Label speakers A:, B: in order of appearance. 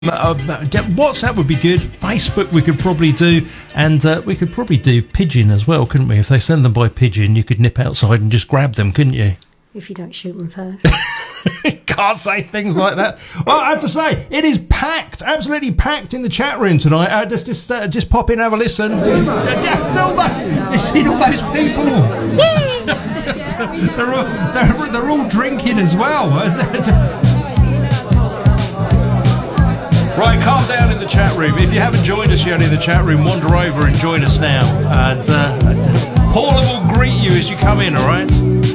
A: WhatsApp would be good. Facebook we could probably do, and we could probably do pigeon as well, couldn't we? If they send them by pigeon, you could nip outside and just grab them, couldn't you?
B: If you don't shoot them first.
A: Can't say things like that. Well, I have to say, it is packed, absolutely packed in the chat room tonight. Just pop in and have a listen. Just see all those people. they're all drinking as well. Right, calm down in the chat room. If you haven't joined us yet in the chat room, wander over and join us now. And Paula will greet you as you come in, all right?